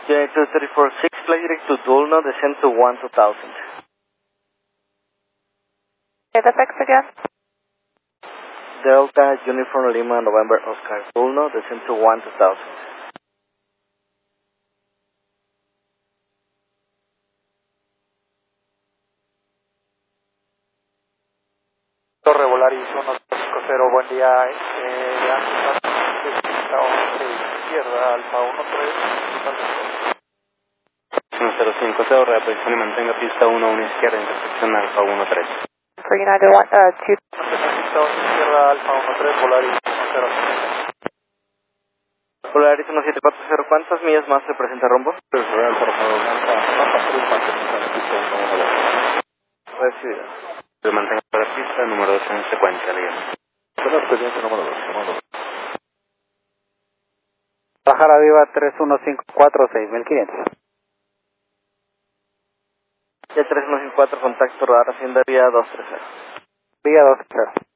Unit 2346, flight direct to Dulno, descend to 1-2000. Say the fix again. Delta Uniform Lima November Oscar Dulno, descend to 1-2000. Torre Volaris 150, buen día. Pista 11 izquierda, Alfa 13. 105, Torre, atención y mantenga pista 1 izquierda, intersección Alfa 13. For United 2. Pista 11 izquierda, Alfa 13, Volaris 10. Polaris 1740, ¿cuántas millas más se presenta rumbo? Real, por favor, Alfa 3, mantenga la pista 1 Recibido. Se mantenga la pista, número 2 en secuencia, le llamo. Buena experiencia, número 2. Bajara Viva 3154, 6500. Ya 3154, contacto radar Hacienda vía 230. Vía 230.